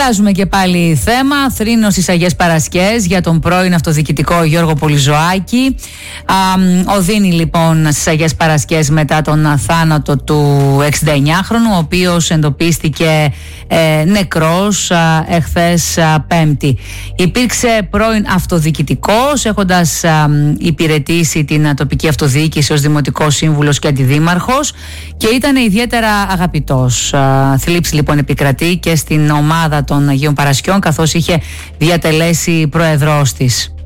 Αλλάζουμε και πάλι θέμα. Θρήνος στις Αγιές Παρασκές για τον πρώην αυτοδιοικητικό Γιώργο Πολυζωάκη. Οδύνει λοιπόν στις Αγιές Παρασκές μετά τον θάνατο του 69χρονου, ο οποίος εντοπίστηκε νεκρός εχθές Πέμπτη. Υπήρξε πρώην αυτοδιοικητικός, έχοντας υπηρετήσει την τοπική αυτοδιοίκηση ως δημοτικός σύμβουλος και αντιδήμαρχος, και ήταν ιδιαίτερα αγαπητός. Θλίψη λοιπόν επικρατεί και στην ομάδα των Αγίων Παρασκιών, καθώς είχε διατελέσει πρόεδρός της.